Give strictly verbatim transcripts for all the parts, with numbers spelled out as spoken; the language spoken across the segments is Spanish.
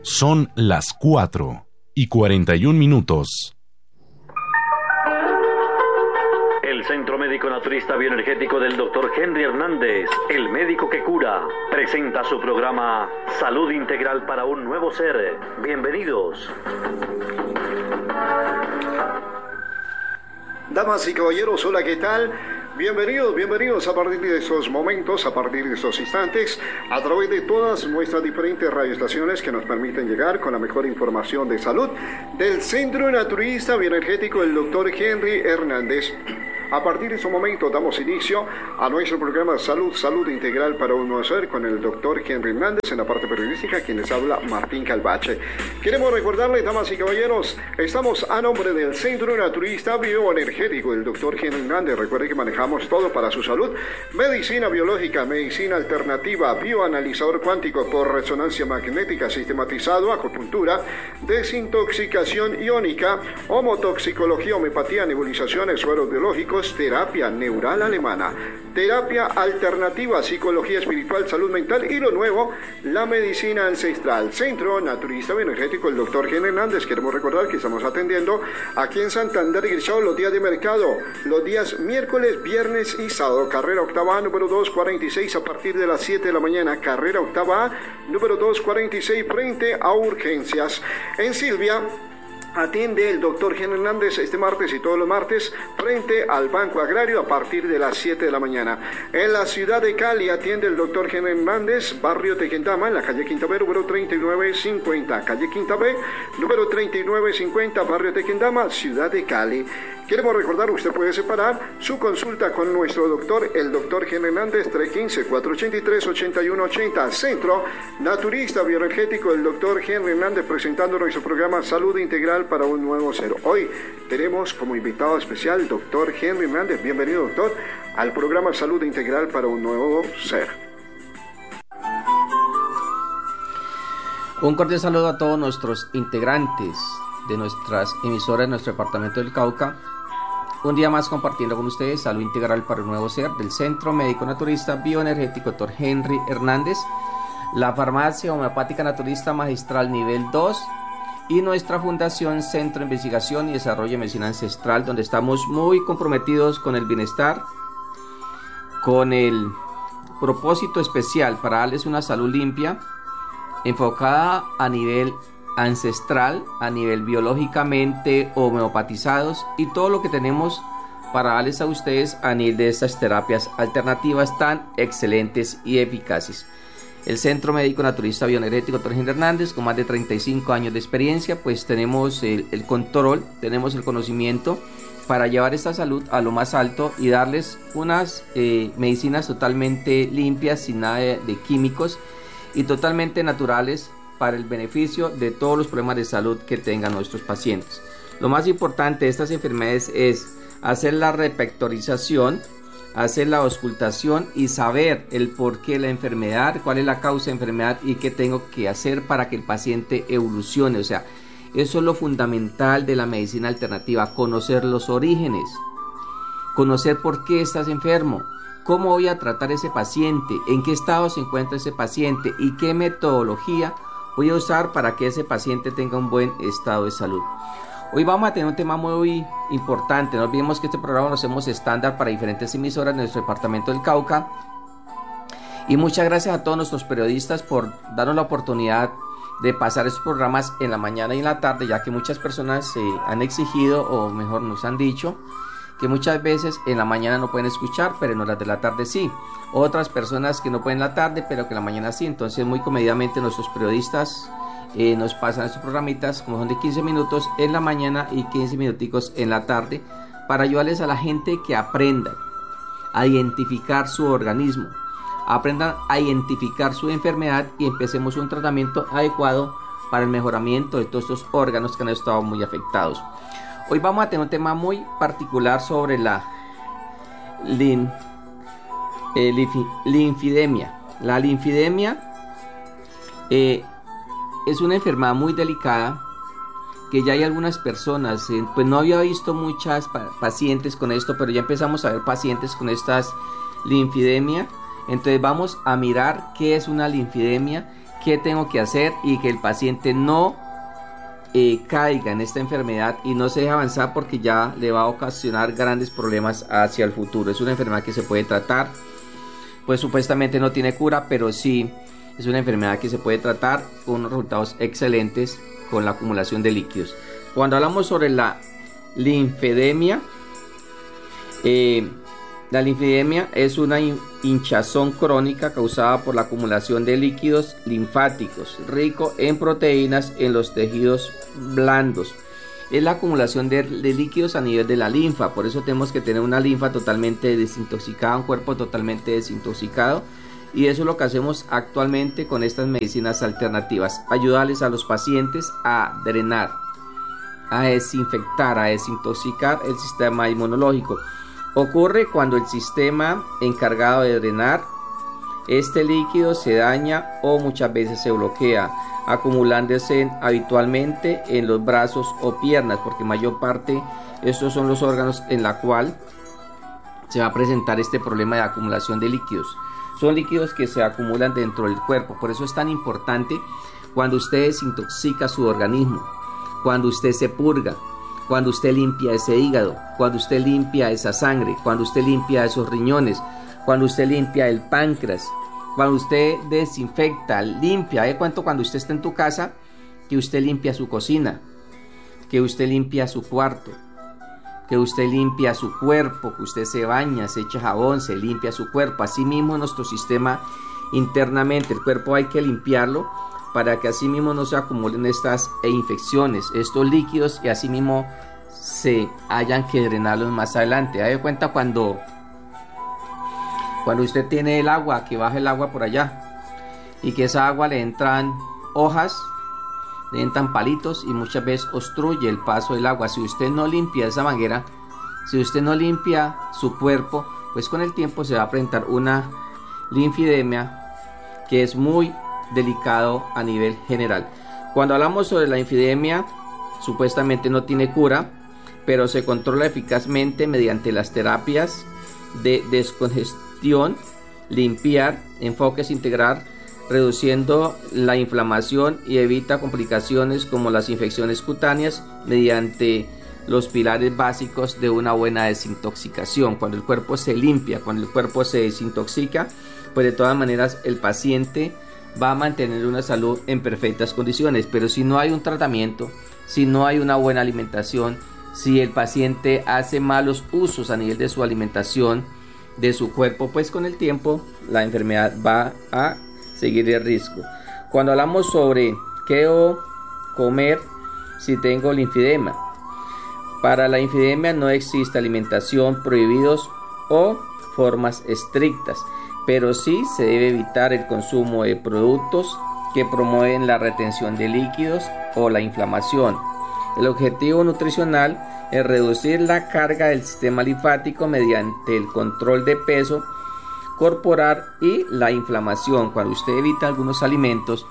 Son las cuatro y cuarenta y un minutos. El Centro Médico Naturista Bioenergético del doctor Henry Hernández, el médico que cura, presenta su programa Salud Integral para un Nuevo Ser. Bienvenidos. Damas y caballeros, hola, ¿qué tal? Bienvenidos, bienvenidos a partir de estos momentos, a partir de estos instantes, a través de todas nuestras diferentes radioestaciones que nos permiten llegar con la mejor información de salud del Centro Naturista Bioenergético del doctor Henry Hernández. A partir de este momento damos inicio a nuestro programa Salud, Salud Integral para un Nuevo Ser con el doctor Henry Hernández en la parte periodística, quien les habla Martín Calvache. Queremos recordarles, damas y caballeros, estamos a nombre del Centro Naturista Bioenergético del doctor Henry Hernández. Recuerde que manejamos todo para su salud: medicina biológica, medicina alternativa, bioanalizador cuántico por resonancia magnética sistematizado, acupuntura, desintoxicación iónica, homotoxicología, homeopatía, nebulizaciones, sueros biológicos, terapia neural alemana, terapia alternativa, psicología espiritual, salud mental y lo nuevo, la medicina ancestral. Centro Naturista Bioenergético el doctor Henry Hernández. Queremos recordar que estamos atendiendo aquí en Santander y Grisao los días de mercado, los días miércoles, viernes y sábado. Carrera octava A, número doscientos cuarenta y seis, a partir de las siete de la mañana. Carrera octava A, número doscientos cuarenta y seis, frente a urgencias. En Silvia atiende el doctor Henry Hernández este martes y todos los martes frente al Banco Agrario a partir de las siete de la mañana. En la ciudad de Cali atiende el doctor Henry Hernández, barrio Tequendama, en la calle Quinta B, número treinta y nueve cincuenta. Calle Quinta B, número treinta y nueve cincuenta, barrio Tequendama, ciudad de Cali. Queremos recordar, usted puede separar su consulta con nuestro doctor, el doctor Henry Hernández, tres uno cinco, cuatro ocho tres, ocho uno ocho cero. Centro Naturista Bioenergético el doctor Henry Hernández, presentando nuestro programa Salud Integral para un Nuevo Ser. Hoy tenemos como invitado especial al doctor Henry Hernández. Bienvenido, doctor, al programa Salud Integral para un Nuevo Ser. Un cordial saludo a todos nuestros integrantes de nuestras emisoras en nuestro departamento del Cauca. Un día más compartiendo con ustedes Salud Integral para un Nuevo Ser del Centro Médico Naturista Bioenergético doctor Henry Hernández, la Farmacia Homeopática Naturista Magistral Nivel dos y nuestra Fundación Centro de Investigación y Desarrollo de Medicina Ancestral, donde estamos muy comprometidos con el bienestar, con el propósito especial para darles una salud limpia, enfocada a nivel ancestral, a nivel biológicamente homeopatizados, y todo lo que tenemos para darles a ustedes a nivel de estas terapias alternativas tan excelentes y eficaces. El Centro Médico Naturista Bioenergético doctor Henry Hernández, con más de treinta y cinco años de experiencia, pues tenemos el, el control, tenemos el conocimiento para llevar esta salud a lo más alto y darles unas eh, medicinas totalmente limpias, sin nada de, de químicos y totalmente naturales para el beneficio de todos los problemas de salud que tengan nuestros pacientes. Lo más importante de estas enfermedades es hacer la repectorización, hacer la auscultación y saber el porqué de la enfermedad, cuál es la causa de enfermedad y qué tengo que hacer para que el paciente evolucione. O sea, eso es lo fundamental de la medicina alternativa: conocer los orígenes, conocer por qué estás enfermo, cómo voy a tratar a ese paciente, en qué estado se encuentra ese paciente y qué metodología voy a usar para que ese paciente tenga un buen estado de salud. Hoy vamos a tener un tema muy importante. No olvidemos que este programa lo hacemos estándar para diferentes emisoras en nuestro departamento del Cauca. Y muchas gracias a todos nuestros periodistas por darnos la oportunidad de pasar estos programas en la mañana y en la tarde, ya que muchas personas eh, han exigido, o mejor nos han dicho, que muchas veces en la mañana no pueden escuchar, pero en horas de la tarde sí. Otras personas que no pueden en la tarde, pero que en la mañana sí. Entonces, muy comedidamente nuestros periodistas eh, nos pasan estos programitas, como son de quince minutos en la mañana y quince minuticos en la tarde, para ayudarles a la gente que aprendan a identificar su organismo, aprendan a identificar su enfermedad y empecemos un tratamiento adecuado para el mejoramiento de todos estos órganos que han estado muy afectados. Hoy vamos a tener un tema muy particular sobre la lin, eh, linfidemia. La linfidemia eh, es una enfermedad muy delicada que ya hay algunas personas, eh, pues no había visto muchas pa pacientes con esto, pero ya empezamos a ver pacientes con estas linfidemia. Entonces vamos a mirar qué es una linfidemia, qué tengo que hacer y que el paciente no eh, caiga en esta enfermedad y no se deje avanzar, porque ya le va a ocasionar grandes problemas hacia el futuro. Es una enfermedad que se puede tratar, pues supuestamente no tiene cura, pero sí es una enfermedad que se puede tratar con unos resultados excelentes con la acumulación de líquidos. Cuando hablamos sobre la linfedemia, eh, la linfedemia es una hinchazón crónica causada por la acumulación de líquidos linfáticos, rico en proteínas en los tejidos blandos. Es la acumulación de, de líquidos a nivel de la linfa, por eso tenemos que tener una linfa totalmente desintoxicada, un cuerpo totalmente desintoxicado, y eso es lo que hacemos actualmente con estas medicinas alternativas, ayudarles a los pacientes a drenar, a desinfectar, a desintoxicar el sistema inmunológico. Ocurre cuando el sistema encargado de drenar este líquido se daña o muchas veces se bloquea, acumulándose habitualmente en los brazos o piernas, porque mayor parte estos son los órganos en la cual se va a presentar este problema de acumulación de líquidos. Son líquidos que se acumulan dentro del cuerpo, por eso es tan importante cuando usted desintoxica su organismo, cuando usted se purga, cuando usted limpia ese hígado, cuando usted limpia esa sangre, cuando usted limpia esos riñones, cuando usted limpia el páncreas, cuando usted desinfecta, limpia. ¿De cuánto cuando usted está en tu casa, que usted limpia su cocina, que usted limpia su cuarto, que usted limpia su cuerpo, que usted se baña, se echa jabón, se limpia su cuerpo? Así mismo nuestro sistema internamente, el cuerpo hay que limpiarlo para que así mismo no se acumulen estas infecciones, estos líquidos, y así mismo se hayan que drenarlos más adelante. Date cuenta cuando, cuando usted tiene el agua, que baja el agua por allá y que esa agua le entran hojas, le entran palitos y muchas veces obstruye el paso del agua. Si usted no limpia esa manguera, si usted no limpia su cuerpo, pues con el tiempo se va a presentar una linfedemia que es muy delicado a nivel general. Cuando hablamos sobre la linfedemia, supuestamente no tiene cura, pero se controla eficazmente mediante las terapias de descongestión, limpiar, enfoques integral, reduciendo la inflamación y evita complicaciones como las infecciones cutáneas mediante los pilares básicos de una buena desintoxicación. Cuando el cuerpo se limpia, cuando el cuerpo se desintoxica, pues de todas maneras el paciente va a mantener una salud en perfectas condiciones. Pero si no hay un tratamiento, si no hay una buena alimentación, si el paciente hace malos usos a nivel de su alimentación, de su cuerpo, pues con el tiempo la enfermedad va a seguir el riesgo. Cuando hablamos sobre qué debo comer si tengo linfedema, para la linfedemia no existe alimentación, prohibidos o formas estrictas, pero sí se debe evitar el consumo de productos que promueven la retención de líquidos o la inflamación. El objetivo nutricional es reducir la carga del sistema linfático mediante el control de peso corporal y la inflamación. Cuando usted evita algunos alimentos,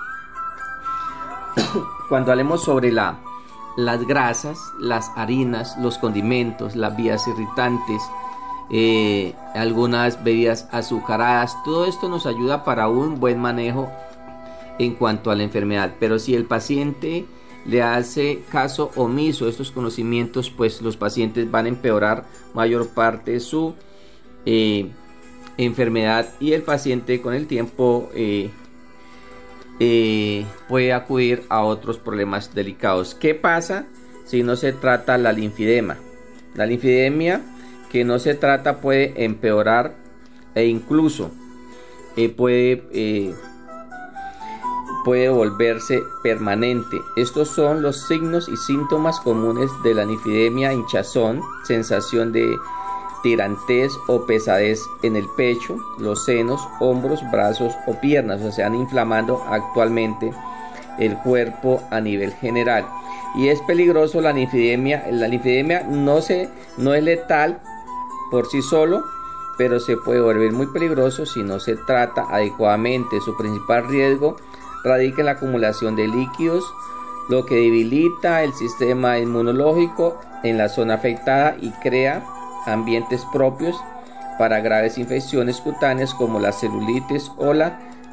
cuando hablemos sobre la, las grasas, las harinas, los condimentos, las vías irritantes, eh, algunas bebidas azucaradas, todo esto nos ayuda para un buen manejo en cuanto a la enfermedad. Pero si el paciente le hace caso omiso a estos conocimientos, pues los pacientes van a empeorar mayor parte de su eh, enfermedad, y el paciente con el tiempo eh, eh, puede acudir a otros problemas delicados. ¿Qué pasa si no se trata la linfedema? La linfedemia que no se trata puede empeorar e incluso eh, puede eh, puede volverse permanente. Estos son los signos y síntomas comunes de la linfedemia: hinchazón, sensación de tirantez o pesadez en el pecho, los senos, hombros, brazos o piernas. O sea, se van inflamando actualmente el cuerpo a nivel general. Y es peligroso la linfedemia. La linfedemia no, se, no es letal por sí solo, pero se puede volver muy peligroso si no se trata adecuadamente. Su principal riesgo radica en la acumulación de líquidos, lo que debilita el sistema inmunológico en la zona afectada y crea ambientes propios para graves infecciones cutáneas como la celulitis o la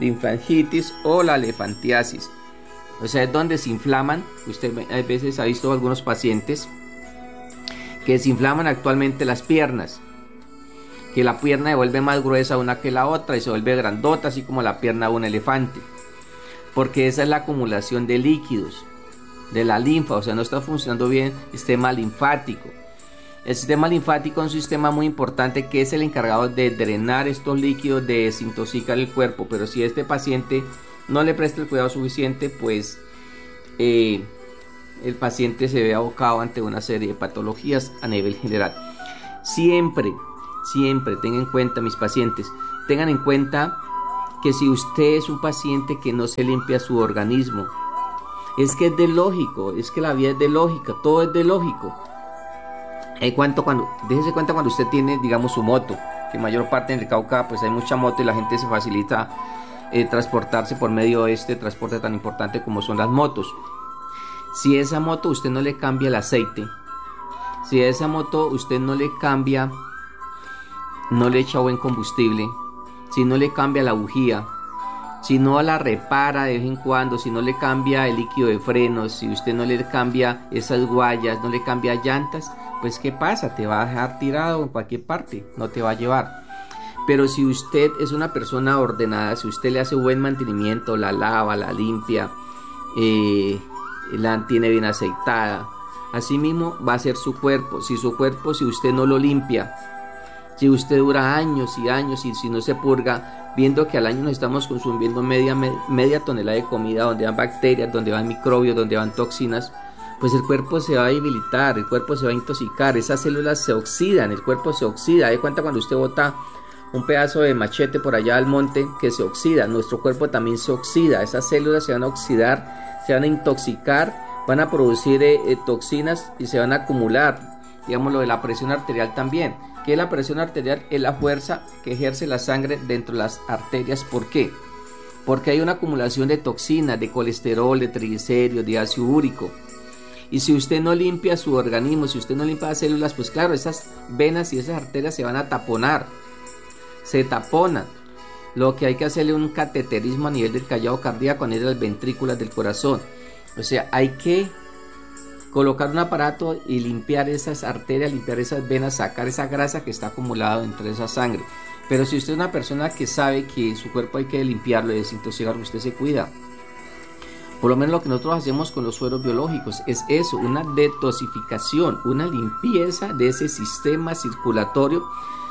linfangitis o la elefantiasis. O sea, es donde se inflaman. Usted a veces ha visto algunos pacientes que se inflaman actualmente las piernas, que la pierna se vuelve más gruesa una que la otra y se vuelve grandota, así como la pierna de un elefante, porque esa es la acumulación de líquidos, de la linfa. O sea, no está funcionando bien el sistema linfático. El sistema linfático es un sistema muy importante que es el encargado de drenar estos líquidos, de desintoxicar el cuerpo. Pero si este paciente no le presta el cuidado suficiente, pues eh, el paciente se ve abocado ante una serie de patologías a nivel general. Siempre, siempre tengan en cuenta, mis pacientes, tengan en cuenta que si usted es un paciente que no se limpia su organismo, es que es de lógico, es que la vida es de lógica, todo es de lógico. Eh, cuánto cuando, déjese cuenta cuando usted tiene, digamos, su moto, que mayor parte en el Cauca pues hay mucha moto y la gente se facilita eh, transportarse por medio de este transporte tan importante como son las motos. Si a esa moto usted no le cambia el aceite, si a esa moto usted no le cambia, no le echa buen combustible, si no le cambia la bujía, si no la repara de vez en cuando, si no le cambia el líquido de frenos, si usted no le cambia esas guayas, no le cambia llantas, pues ¿qué pasa? Te va a dejar tirado en cualquier parte, no te va a llevar. Pero si usted es una persona ordenada, si usted le hace buen mantenimiento, la lava, la limpia, eh, la tiene bien aceitada, así mismo va a ser su cuerpo. Si su cuerpo, si usted no lo limpia, si usted dura años y años y si no se purga, viendo que al año nos estamos consumiendo media, media tonelada de comida donde van bacterias, donde van microbios, donde van toxinas, pues el cuerpo se va a debilitar, el cuerpo se va a intoxicar, esas células se oxidan, el cuerpo se oxida. ¿De cuenta cuando usted bota un pedazo de machete por allá al monte que se oxida? Nuestro cuerpo también se oxida, esas células se van a oxidar, se van a intoxicar, van a producir eh, eh, toxinas y se van a acumular. Digamos, lo de la presión arterial también. ¿Qué es la presión arterial? Es la fuerza que ejerce la sangre dentro de las arterias. ¿Por qué? Porque hay una acumulación de toxinas, de colesterol, de triglicéridos, de ácido úrico. Y si usted no limpia su organismo, si usted no limpia las células, pues claro, esas venas y esas arterias se van a taponar, se taponan. Lo que hay que hacerle un cateterismo a nivel del callado cardíaco, a nivel de las ventrículas del corazón. O sea, hay que colocar un aparato y limpiar esas arterias, limpiar esas venas, sacar esa grasa que está acumulada dentro de esa sangre. Pero si usted es una persona que sabe que su cuerpo hay que limpiarlo y desintoxicarlo, usted se cuida. Por lo menos lo que nosotros hacemos con los sueros biológicos es eso, una detoxificación, una limpieza de ese sistema circulatorio,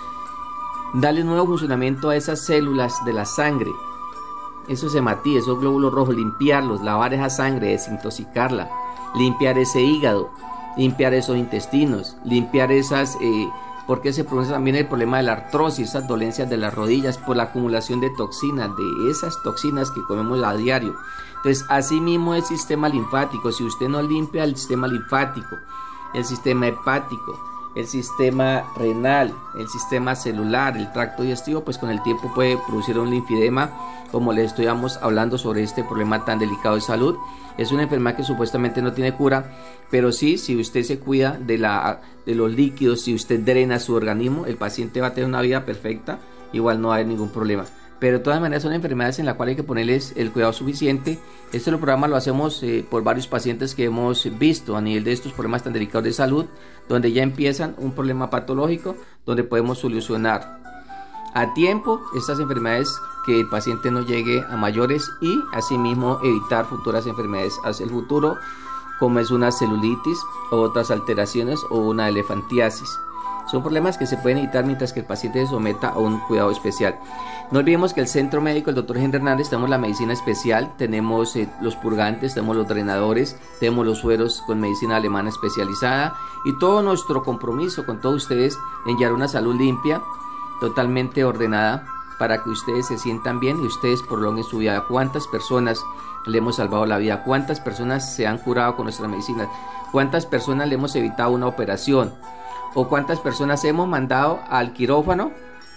darle nuevo funcionamiento a esas células de la sangre, esos hematíes, esos glóbulos rojos, limpiarlos, lavar esa sangre, desintoxicarla, limpiar ese hígado, limpiar esos intestinos, limpiar esas, eh, porque se produce también el problema de la artrosis, esas dolencias de las rodillas por la acumulación de toxinas, de esas toxinas que comemos a diario. Entonces, así mismo el sistema linfático, si usted no limpia el sistema linfático, el sistema hepático, el sistema renal, el sistema celular, el tracto digestivo, pues con el tiempo puede producir un linfedema, como les estamos hablando sobre este problema tan delicado de salud. Es una enfermedad que supuestamente no tiene cura, pero sí, si usted se cuida de, la, de los líquidos, si usted drena su organismo, el paciente va a tener una vida perfecta, igual no va a haber ningún problema. Pero de todas maneras son enfermedades en las cuales hay que ponerles el cuidado suficiente. Este programa lo hacemos eh, por varios pacientes que hemos visto a nivel de estos problemas tan delicados de salud, donde ya empiezan un problema patológico, donde podemos solucionar a tiempo estas enfermedades, que el paciente no llegue a mayores y asimismo evitar futuras enfermedades hacia el futuro, como es una celulitis o otras alteraciones o una elefantiasis. Son problemas que se pueden evitar mientras que el paciente se someta a un cuidado especial. No olvidemos que el Centro Médico, el doctor Henry Hernández, tenemos la medicina especial, tenemos eh, los purgantes, tenemos los drenadores, tenemos los sueros con medicina alemana especializada y todo nuestro compromiso con todos ustedes en llevar una salud limpia, totalmente ordenada, para que ustedes se sientan bien y ustedes prolonguen su vida. ¿Cuántas personas le hemos salvado la vida? ¿Cuántas personas se han curado con nuestra medicina? ¿Cuántas personas le hemos evitado una operación? ¿O cuántas personas hemos mandado al quirófano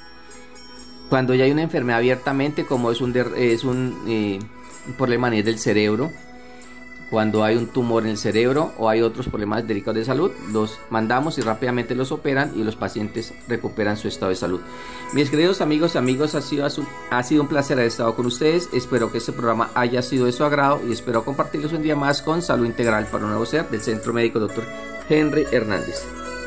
cuando ya hay una enfermedad abiertamente, como es un, es un, eh, un problema a nivel del cerebro? cuando hay un tumor en el cerebro o hay otros problemas delicados de salud, los mandamos y rápidamente los operan y los pacientes recuperan su estado de salud. Mis queridos amigos y amigos, ha sido, ha sido un placer haber estado con ustedes. Espero que este programa haya sido de su agrado y espero compartirles un día más con Salud Integral para un Nuevo Ser del Centro Médico doctor Henry Hernández.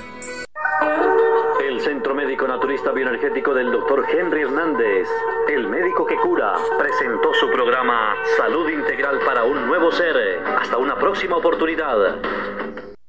El Centro Médico Naturista Bioenergético del doctor Henry Hernández, el médico que cura, presentó su programa Salud Integral para un Nuevo Ser. Hasta una próxima oportunidad.